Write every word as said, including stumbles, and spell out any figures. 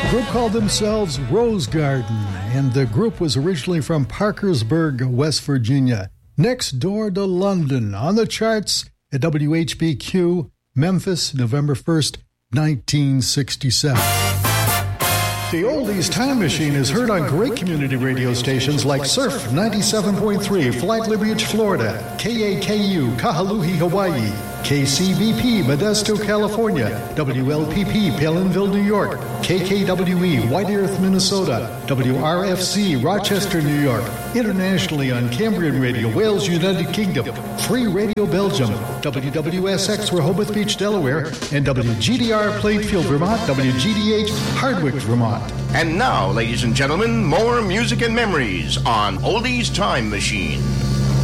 The group called themselves Rose Garden, and the group was originally from Parkersburg, West Virginia, next door to London, on the charts at W H B Q, Memphis, November first, nineteen sixty-seven. The Oldies Time Machine is heard on great community radio stations like Surf ninety-seven point three, Flagler Beach, Florida, K A K U, Kahului, Hawaii, K C B P, Modesto, California, W L P P, Palinville, New York, K K W E, White Earth, Minnesota, W R F C, Rochester, New York, internationally on Cambrian Radio, Wales, United Kingdom, Free Radio Belgium, W W S X, Rehoboth Beach, Delaware, and W G D R, Plainfield, Vermont, W G D H, Hardwick, Vermont. And now, ladies and gentlemen, more music and memories on Oldies Time Machine.